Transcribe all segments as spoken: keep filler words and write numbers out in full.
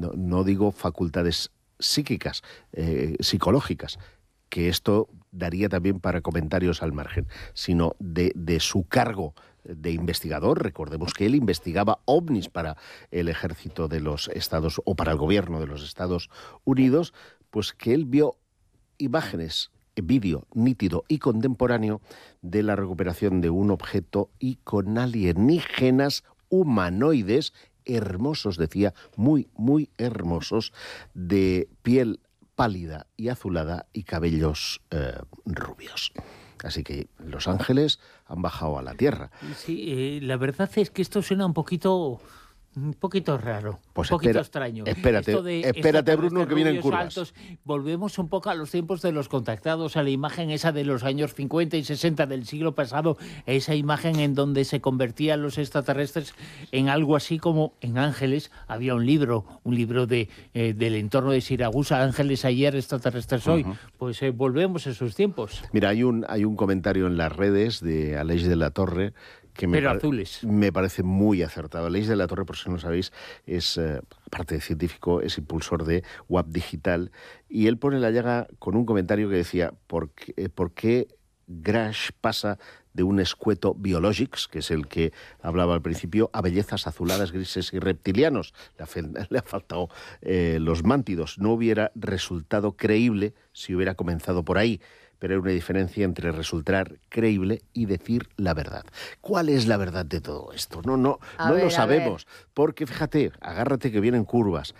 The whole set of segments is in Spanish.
no, no digo facultades psíquicas, eh, psicológicas, que esto daría también para comentarios al margen, sino de, de su cargo de investigador. Recordemos que él investigaba ovnis para el ejército de los Estados, o para el gobierno de los Estados Unidos, pues que él vio imágenes, vídeo nítido y contemporáneo de la recuperación de un objeto y con alienígenas humanoides hermosos, decía, muy, muy hermosos, de piel pálida y azulada y cabellos eh, rubios. Así que Los Ángeles han bajado a la tierra. Sí, eh, la verdad es que esto suena un poquito... Un poquito raro, pues un poquito espera, extraño. Espérate, Esto de espérate Bruno, que vienen curvas. Altos, volvemos un poco a los tiempos de los contactados, a la imagen esa de los años cincuenta y sesenta del siglo pasado, esa imagen en donde se convertían los extraterrestres en algo así como en ángeles. Había un libro, un libro de eh, del entorno de Siragusa, Ángeles ayer, extraterrestres hoy. Uh-huh. Pues eh, volvemos a esos tiempos. Mira, hay un, hay un comentario en las redes de Aleix de la Torre, que me, Pero par azules. me parece muy acertado. Aleix de la Torre, por si no lo sabéis, es, eh, aparte de científico, es impulsor de W A P Digital, y él pone la llaga con un comentario que decía, ¿por qué, eh, ¿por qué Grash pasa de un escueto biologics, que es el que hablaba al principio, a bellezas azuladas, grises y reptilianos? Le ha, le ha faltado eh, los mántidos. No hubiera resultado creíble si hubiera comenzado por ahí. Pero hay una diferencia entre resultar creíble y decir la verdad. ¿Cuál es la verdad de todo esto? No, no, a no ver, lo sabemos. Porque, fíjate, agárrate que vienen curvas.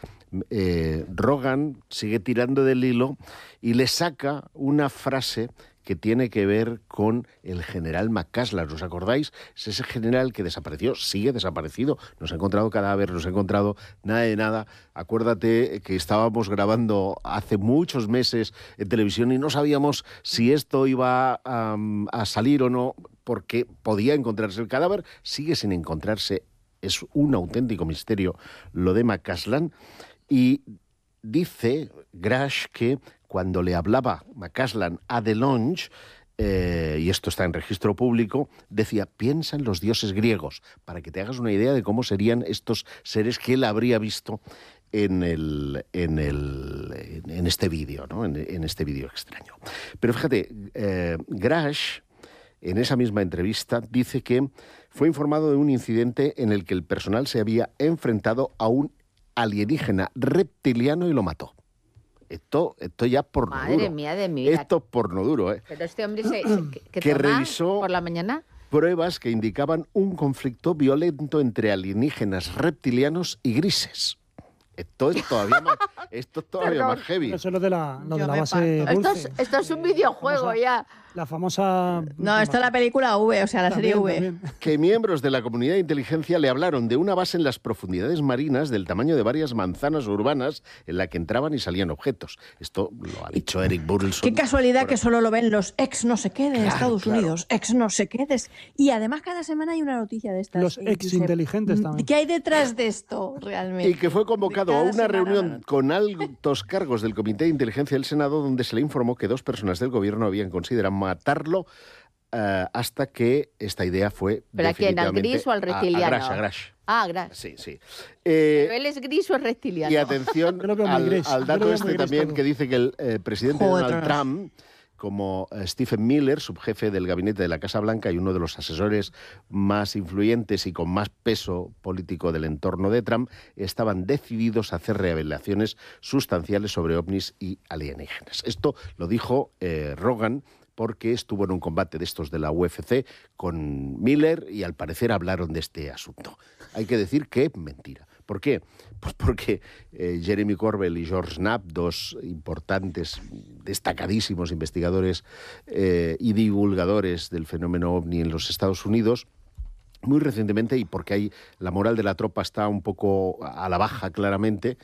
Eh, Rogan sigue tirando del hilo y le saca una frase que tiene que ver con el general McCasland. ¿Os acordáis? Es ese general que desapareció, sigue desaparecido. No se ha encontrado cadáver, no se ha encontrado nada de nada. Acuérdate que estábamos grabando hace muchos meses en televisión y no sabíamos si esto iba a, a salir o no, porque podía encontrarse el cadáver. Sigue sin encontrarse. Es un auténtico misterio lo de McCasland. Y dice Grash que cuando le hablaba McCasland a DeLonge, eh, y esto está en registro público, decía, piensa en los dioses griegos, para que te hagas una idea de cómo serían estos seres que él habría visto en, el, en, el, en este vídeo, ¿no? en, en este vídeo extraño. Pero fíjate, eh, Grash, en esa misma entrevista, dice que fue informado de un incidente en el que el personal se había enfrentado a un alienígena reptiliano y lo mató. Esto, esto ya porno Madre duro. Madre mía de mi vida. Esto es porno duro, ¿eh? Pero este hombre se, se, que, que, que toma revisó por la mañana pruebas que indicaban un conflicto violento entre alienígenas reptilianos y grises. Esto es todavía más, esto es todavía más heavy. Eso es lo de la, lo de la base dulce. Esto es, esto es un videojuego famosa, ya. La famosa... No, esta es la película V, o sea, la también, serie V. También. Que miembros de la comunidad de inteligencia le hablaron de una base en las profundidades marinas del tamaño de varias manzanas urbanas en la que entraban y salían objetos. Esto lo ha dicho Eric Burleson. Qué casualidad por... que solo lo ven los ex no sé qué de claro, Estados claro. Unidos, ex no sé qué. De... Y además cada semana hay una noticia de estas. Los ex inteligentes también. ¿Qué hay detrás de esto realmente? Y que fue convocado a una reunión con altos cargos del Comité de Inteligencia del Senado, donde se le informó que dos personas del gobierno habían considerado matarlo uh, hasta que esta idea fue ¿Pero a quién? ¿Al gris o al reptiliano? A, a Grash, a Grash. Ah, Grash. Sí, sí. Eh, ¿Pero él es gris o es reptiliano? Y atención al, al dato este también todo. Que dice que el eh, presidente Joder, Donald Trump, como Stephen Miller, subjefe del gabinete de la Casa Blanca y uno de los asesores más influyentes y con más peso político del entorno de Trump, estaban decididos a hacer revelaciones sustanciales sobre ovnis y alienígenas. Esto lo dijo eh, Rogan, porque estuvo en un combate de estos de la U F C con Miller y al parecer hablaron de este asunto. Hay que decir que mentira. ¿Por qué? Pues porque eh, Jeremy Corbell y George Knapp, dos importantes, destacadísimos investigadores eh, y divulgadores del fenómeno ovni en los Estados Unidos, muy recientemente, y porque hay, la moral de la tropa está un poco a la baja claramente,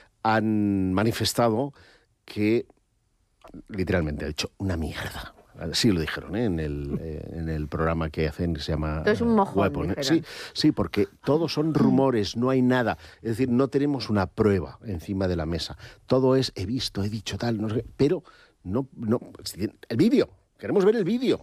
han manifestado que, literalmente, ha dicho una mierda. Sí lo dijeron, ¿eh? en, el, eh, en el programa que hacen, que se llama es un mojón, Weapon, ¿eh? Sí, sí, porque todos son rumores, no hay nada. Es decir, no tenemos una prueba encima de la mesa. Todo es, he visto, he dicho tal, no sé qué, pero no, no, el vídeo, queremos ver el vídeo.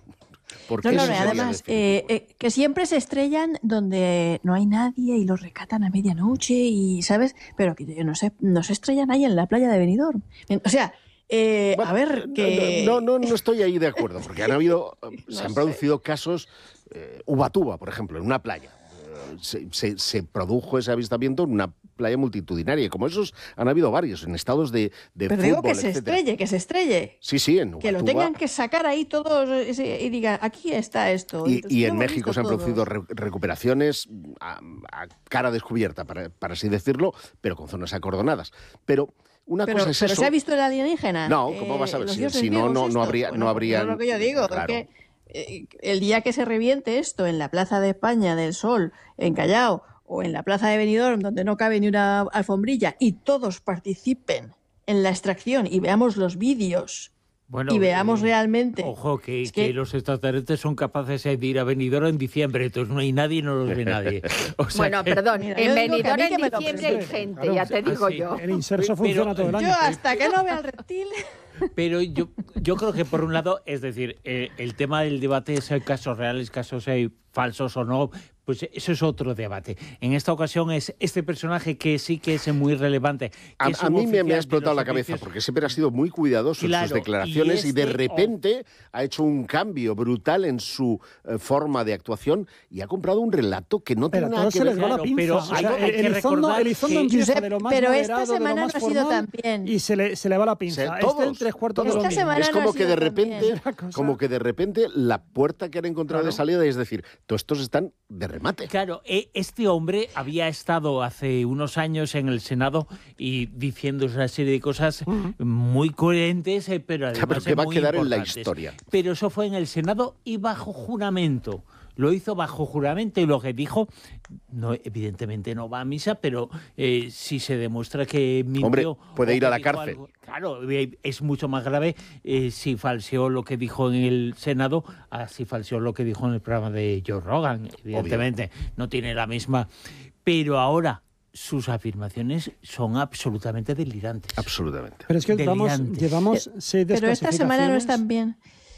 Porque No, no, eso no, sería además, definitivo. eh, eh, que siempre se estrellan donde no hay nadie y los rescatan a medianoche y, ¿sabes? Pero que no se, no se estrellan ahí en la playa de Benidorm. O sea, eh, Bueno, a ver, que... no, no, no estoy ahí de acuerdo, porque han habido, No se han sé. producido casos, eh, Ubatuba, por ejemplo, en una playa. Eh, Se, se- se produjo ese avistamiento en una playa multitudinaria, y como esos han habido varios, en estados de, de Pero fútbol, digo que se etcétera. estrelle, que se estrelle. Sí, sí, en Que lo Ubatuba. tengan que sacar ahí todos ese- y digan, aquí está esto. Y, entonces y lo en hemos México visto se han todos. producido re- recuperaciones a, a cara descubierta, para, para así decirlo, pero con zonas acordonadas. Pero una Pero, cosa es pero eso. ¿se ha visto el alienígena? No, ¿cómo vas a ver? los Si- dioses si no, griegos no- no estos. habría- Bueno, no pues habrían- eso es lo que yo digo. claro. Es que, eh, el día que se reviente esto en la Plaza de España del Sol, en Callao, o en la Plaza de Benidorm, donde no cabe ni una alfombrilla, y todos participen en la extracción y veamos los vídeos Bueno, y veamos eh, realmente... Ojo, que, Es que- que los extraterrestres son capaces de ir a Benidorm en diciembre, entonces no hay nadie y no los ve nadie. O sea Bueno, que- perdón, Mira, yo en digo que a Benidorm mí que en me lo diciembre hay presenten, gente, claro. ya te digo Ah, sí. yo. El inserso Pero- funciona todo el año. Yo hasta que no vea el reptil... Pero yo, yo creo que por un lado, es decir, eh, el tema del debate es el casos reales, casos eh, falsos o no, pues eso es otro debate. En esta ocasión es este personaje que sí que es muy relevante. que A, es a un mí me, me oficial ha de explotado los la cabeza, servicios- porque siempre ha sido muy cuidadoso en Claro, sus declaraciones y, y de este- repente ha hecho un cambio brutal en su eh, forma de actuación y ha comprado un relato que no Pero tiene a nada todos que se ver. les va la Claro, pinza. pero O sea, hay- hay que Elizondo, recordar Elizondo que- empieza Josep, de lo más pero esta moderado, de lo semana más no ha sido formal, tan bien. y se le, se le va la pinza. Se- Este todos, en tres cuartos de Esta lo mismo. semana Es no como ha que sido de tan repente, bien. Una cosa. como que de repente la puerta que han encontrado de Claro. salida es decir, todos estos están de remate. Claro, e- este hombre había estado hace unos años en el Senado y diciendo una serie de cosas muy coherentes, eh, pero además pero que eh, va a muy quedar en la importantes. historia. Pero eso fue en el Senado y bajo juramento. Lo hizo bajo juramento y lo que dijo, no, evidentemente no va a misa, pero eh, si se demuestra que mintió... Hombre, puede o ir que a la dijo cárcel. algo- claro, eh, es mucho más grave eh, si falseó lo que dijo en el Senado a si falseó lo que dijo en el programa de Joe Rogan. Evidentemente, no tiene la misma... Pero ahora sus afirmaciones son absolutamente delirantes. Absolutamente. Pero es que vamos, Delirantes. llevamos seis Pero esta semana no desclasificaciones. están bien.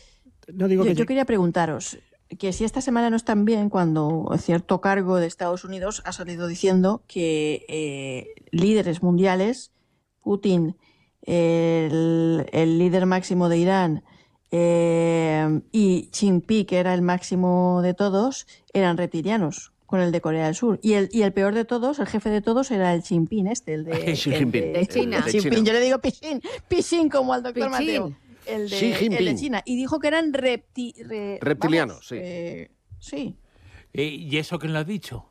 No digo Yo, que yo quería preguntaros que si esta semana no están bien cuando cierto cargo de Estados Unidos ha salido diciendo que eh, líderes mundiales, Putin, el, el líder máximo de Irán eh, y Xi Jinping, que era el máximo de todos, eran reptilianos con el de Corea del Sur. Y el, y el peor de todos, el jefe de todos, era el Xi Jinping, este, el de, Xi el Jinping, de China. el de Xi China. Jinping, yo le digo Pichín, Pichín como al doctor Pichín. Mateo. El de, Xi Jinping. el de China. Y dijo que eran repti, re- Reptilianos, vamos, sí. eh, sí. Eh, ¿Y eso quién lo ha dicho?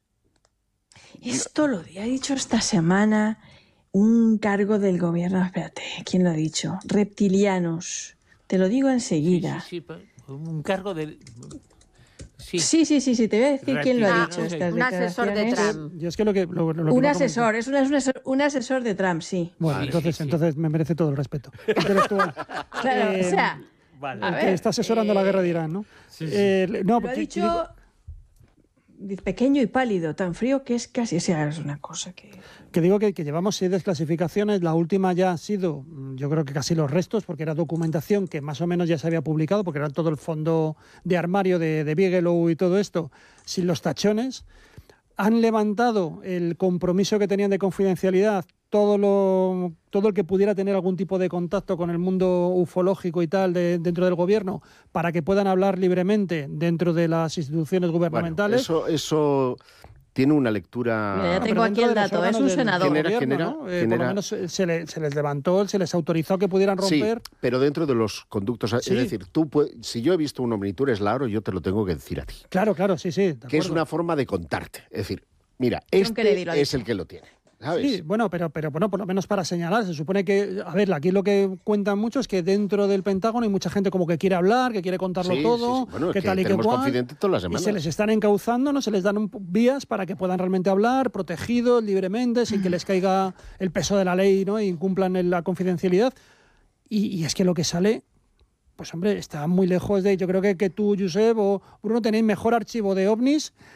Esto lo ha dicho esta semana un cargo del gobierno. Espérate, ¿quién lo ha dicho? Reptilianos. Te lo digo enseguida. Sí, sí, sí, un cargo de... Sí. Sí, sí, sí, sí, te voy a decir quién lo ha Reptilianos, dicho. sí. Estas Un asesor de declaraciones. Trump. Yo es que lo que... Lo, lo que Un me ha comentado- asesor, es un, es un asesor, un asesor de Trump, sí. Bueno, Sí, entonces, sí, sí. entonces me merece todo el respeto intelectual. Claro, Eh, o sea, Vale. a El ver, que está asesorando la guerra de Irán, ¿no? Sí, sí. Eh, no, lo ha porque- dicho dice, pequeño y pálido, tan frío que es casi, o sea, es una cosa que... Que digo que, que llevamos seis desclasificaciones, la última ya ha sido, mm, yo creo que casi los restos, porque era documentación que más o menos ya se había publicado, porque era todo el fondo de armario de, de Bigelow y todo esto, sin los tachones. Han levantado el compromiso que tenían de confidencialidad, todo lo todo el que pudiera tener algún tipo de contacto con el mundo ufológico y tal de, dentro del gobierno, para que puedan hablar libremente dentro de las instituciones Bueno, gubernamentales. eso, eso tiene una lectura... Mira, ya Pero tengo aquí dentro el de los dato, es órganos un del- senador. ¿Quién era? del ¿Quién gobierno, era? ¿no? Eh, ¿Quién por lo era? menos se, se le- se les levantó, se les autorizó que pudieran romper. Sí, pero dentro de los conductos. Sí. Es decir, tú puedes- si yo he visto un ovni, tú eres Lauro, yo te lo tengo que decir a ti. Claro, claro, sí, sí. de Que es acuerdo. una forma de contarte. Es decir, mira, John Kennedy este lo ha es dicho. el que lo tiene. ¿Sabes? Sí, bueno, pero, pero bueno, por lo menos para señalar. Se supone que, a ver, aquí lo que cuentan mucho es que dentro del Pentágono hay mucha gente como que quiere hablar, que quiere contarlo Sí, sí, todo, sí. Bueno, es que que tal y que tenemos cual. confidentes todas las Y semanas. se les están encauzando, ¿no? Se les dan un- vías para que puedan realmente hablar, protegidos, libremente, sin que les caiga el peso de la ley, ¿no? Y incumplan el- la confidencialidad. Y, y es que lo que sale, pues hombre, está muy lejos de... Yo creo que, que tú, Josep, o Bruno tenéis mejor archivo de ovnis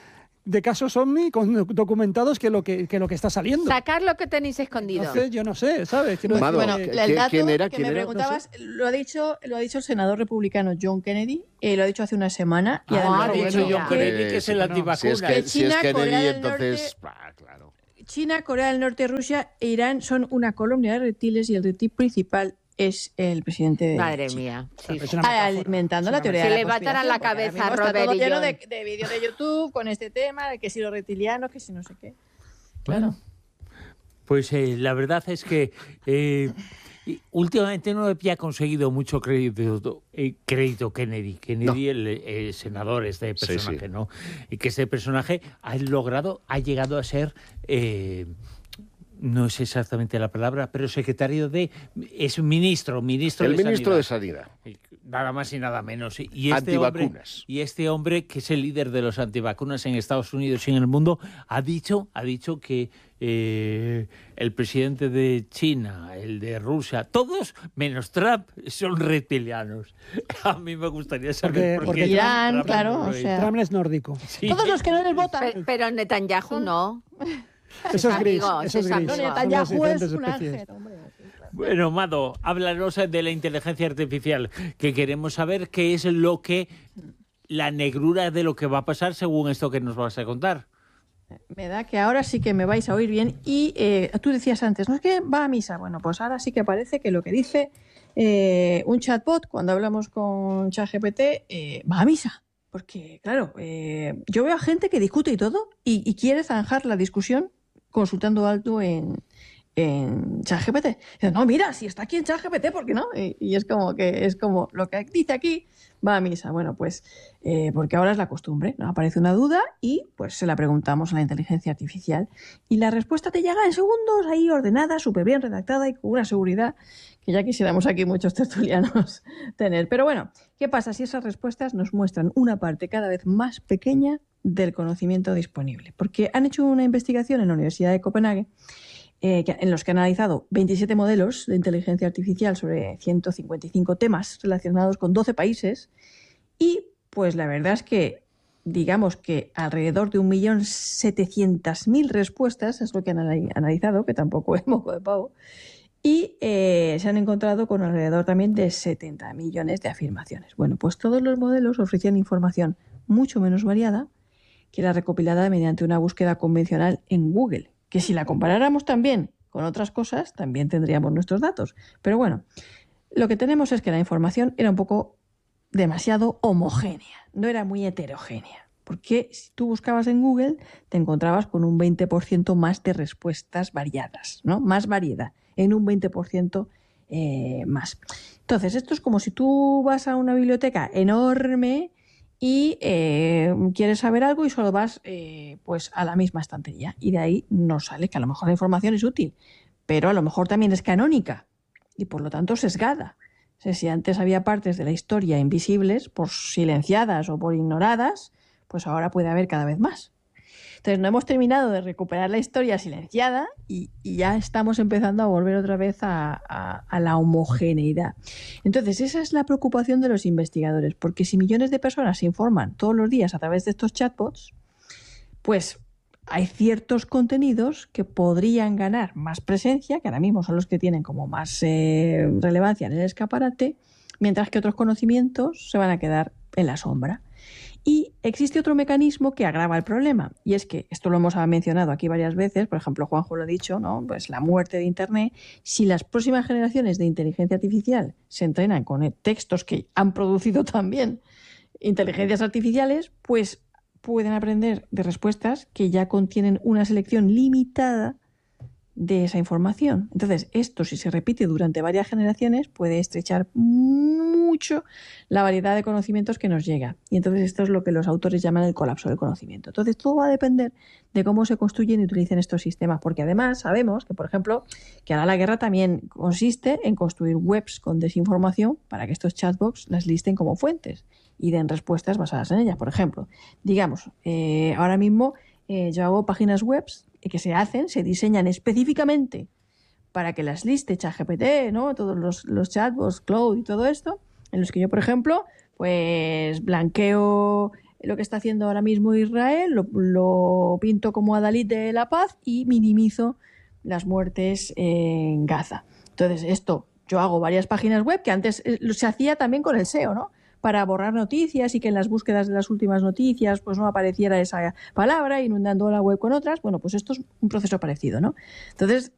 de casos ovni con documentados que lo que, que lo que está saliendo. Sacar lo que tenéis escondido. Entonces, yo no sé, ¿sabes? Quiero Mado, decir Bueno, que- el dato ¿quién era? que ¿Quién me era? preguntabas, lo, ha dicho, lo ha dicho el senador republicano John Kennedy, eh, lo ha dicho hace una semana. Y Ah, además ha ha dicho dicho John que Kennedy, que es el no, antivacunas. Si es, que, Que si es China, Kennedy, Corea del entonces... Norte- ah, claro. China, Corea del Norte, Rusia e Irán son una colonia de reptiles y el reptil principal es el presidente de Madre China. mía. sí. Es una metáfora. Alimentando Es la una teoría Se de le la va a atar a la conspiración, porque ahora cabeza a mismo está Robert todo y lleno John. de, de vídeos de YouTube con este tema, de que si los reptilianos, que si no sé qué. Claro. Pues eh, la verdad es que eh, y últimamente no había conseguido mucho crédito, eh, crédito Kennedy. Kennedy, No. el, el senador, este Sí, personaje, sí. ¿no? Y que este personaje ha logrado, ha llegado a ser... Eh, no es exactamente la palabra, pero secretario de... Es ministro, ministro El de ministro de Sanidad. Sanidad. Nada más y nada menos. Y este hombre, Antivacunas. y este hombre, que es el líder de los antivacunas en Estados Unidos y en el mundo, ha dicho, ha dicho que eh, el presidente de China, el de Rusia, todos menos Trump son reptilianos. A mí me gustaría saber Porque- por porque qué Irán, Trump claro, no lo o es. sea- Trump es nórdico. Sí. Todos los que no les votan. Pe- Pero Netanyahu no. Eso es gris, amigo, eso es es gris. amigo. Son las Netanyahu es diferentes un especies. ángel, hombre. Bueno, Mado, háblanos de la inteligencia artificial, que queremos saber qué es lo que, la negrura de lo que va a pasar según esto que nos vas a contar. Me da que ahora sí que me vais a oír bien. Y eh, tú decías antes, ¿no es que va a misa? Bueno, pues ahora sí que parece que lo que dice eh, un chatbot cuando hablamos con ChatGPT eh, va a misa. Porque, claro, eh, yo veo a gente que discute y todo y, y quiere zanjar la discusión consultando algo en, en ChatGPT. Dice, no, mira, si está aquí en ChatGPT, ¿por qué no? Y, y es como que es como lo que dice aquí va a misa. Bueno, pues eh, porque ahora es la costumbre, ¿no? Aparece una duda y pues se la preguntamos a la inteligencia artificial y la respuesta te llega en segundos, ahí ordenada, súper bien redactada y con una seguridad que ya quisiéramos aquí muchos tertulianos tener. Pero bueno, ¿qué pasa si esas respuestas nos muestran una parte cada vez más pequeña del conocimiento disponible? Porque han hecho una investigación en la Universidad de Copenhague eh, que- en los que han analizado veintisiete modelos de inteligencia artificial sobre ciento cincuenta y cinco temas relacionados con doce países y pues la verdad es que digamos que alrededor de un millón setecientas mil respuestas es lo que han anali- analizado, que tampoco es moco de pavo, y eh, se han encontrado con alrededor también de setenta millones de afirmaciones. Bueno, pues todos los modelos ofrecían información mucho menos variada que la recopilada mediante una búsqueda convencional en Google, que si la comparáramos también con otras cosas, también tendríamos nuestros datos. Pero bueno, lo que tenemos es que la información era un poco demasiado homogénea, no era muy heterogénea, porque si tú buscabas en Google te encontrabas con un veinte por ciento más de respuestas variadas, ¿no? Más variedad, en un veinte por ciento eh, más. Entonces, esto es como si tú vas a una biblioteca enorme y eh, quieres saber algo y solo vas eh, pues a la misma estantería y de ahí no sale, que a lo mejor la información es útil, pero a lo mejor también es canónica y por lo tanto sesgada. O sea, si antes había partes de la historia invisibles, por silenciadas o por ignoradas, pues ahora puede haber cada vez más. Entonces no hemos terminado de recuperar la historia silenciada y, y ya estamos empezando a volver otra vez a, a, a la homogeneidad. Entonces esa es la preocupación de los investigadores, porque si millones de personas se informan todos los días a través de estos chatbots, pues hay ciertos contenidos que podrían ganar más presencia, que ahora mismo son los que tienen como más eh, relevancia en el escaparate, mientras que otros conocimientos se van a quedar en la sombra. Y existe otro mecanismo que agrava el problema, y es que, esto lo hemos mencionado aquí varias veces, por ejemplo, Juanjo lo ha dicho, ¿no? Pues la muerte de Internet. Si las próximas generaciones de inteligencia artificial se entrenan con textos que han producido también inteligencias artificiales, pues pueden aprender de respuestas que ya contienen una selección limitada de esa información. Entonces, esto, si se repite durante varias generaciones, puede estrechar mucho la variedad de conocimientos que nos llega. Y entonces esto es lo que los autores llaman el colapso del conocimiento. Entonces, todo va a depender de cómo se construyen y utilicen estos sistemas, porque además sabemos que, por ejemplo, que ahora la guerra también consiste en construir webs con desinformación para que estos chatbots las listen como fuentes y den respuestas basadas en ellas. Por ejemplo, digamos, eh, ahora mismo eh, yo hago páginas web que se hacen, se diseñan específicamente para que las liste ChatGPT, ¿no? Todos los, los chatbots, Cloud y todo esto, en los que yo, por ejemplo, pues blanqueo lo que está haciendo ahora mismo Israel, lo, lo pinto como adalid de la paz y minimizo las muertes en Gaza. Entonces, esto, yo hago varias páginas web que antes se hacía también con el S E O, ¿no? Para borrar noticias y que en las búsquedas de las últimas noticias pues no apareciera esa palabra, inundando la web con otras. Bueno, pues esto es un proceso parecido, ¿no? Entonces,